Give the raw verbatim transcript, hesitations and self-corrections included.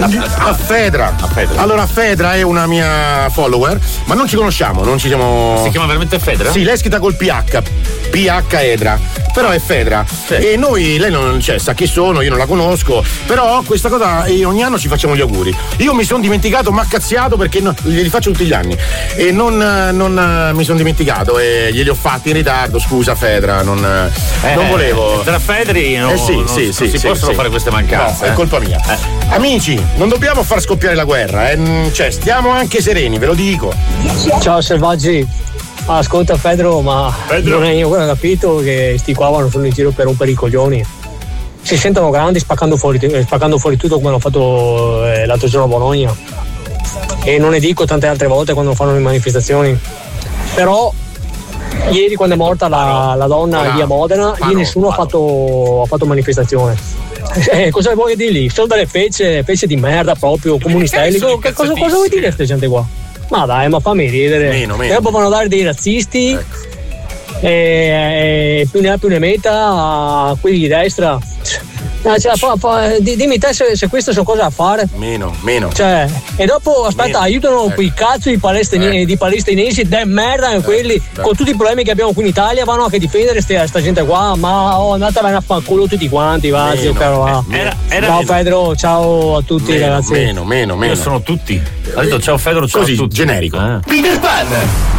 A Fedra. A Fedra. Allora, Fedra è una mia follower, ma non ci conosciamo, non ci siamo. Si chiama veramente Fedra? Sì, lei è scritta col P H. P H Edra. Però è Fedra. Sì. E noi, lei non cioè, sa chi sono, io non la conosco. Però questa cosa, eh, ogni anno ci facciamo gli auguri. Io mi sono dimenticato, m'ha cazziato perché no, glieli faccio tutti gli anni. E non, non mi sono dimenticato e glieli ho fatti in ritardo. Scusa, Fedra, non, eh, non volevo. Tra Fedri no, eh sì, non, sì, non sì, si sì, possono sì. fare queste mancanze. No, eh. è colpa mia. Eh. Amici, non dobbiamo far scoppiare la guerra, eh. Cioè, stiamo anche sereni, ve lo dico. Ciao selvaggi. Ascolta Pedro, ma Pedro. non è io quello che ho capito che sti qua vanno solo in giro per rompere i coglioni. Si sentono grandi spaccando fuori, spaccando fuori tutto come hanno fatto eh, l'altro giorno a Bologna. E non ne dico tante altre volte quando fanno le manifestazioni. Però ieri quando è morta la, la donna lì a Modena, lì nessuno ha fatto, ha fatto manifestazione. Eh, cosa vuoi dirgli? Sono delle fece, fece di merda proprio, comunistelli. Cosa, cosa vuoi dire a queste gente qua? Ma dai, ma fammi ridere. Meno, meno. E dopo vanno a dare dei razzisti, ecco. e, e più ne ha più ne metta a quelli di destra. Cioè, fa, fa, dimmi te se, se queste sono cose da fare. Meno, meno. Cioè, e dopo aspetta, meno. aiutano ecco. quei cazzo di palestinesi, ecco. di palestinesi de merda, ecco. Quelli ecco. Con tutti i problemi che abbiamo qui in Italia vanno anche a difendere sta, sta gente qua. Ma oh, andatevene a fanculo tutti quanti, va, zio caro. Va. Era, era ciao meno. Pedro, ciao a tutti meno, ragazzi. Meno, meno, meno. Io sono tutti. Ha detto ciao Fedro, ciao Così, a tutti. generico. Ah. Peter Pan.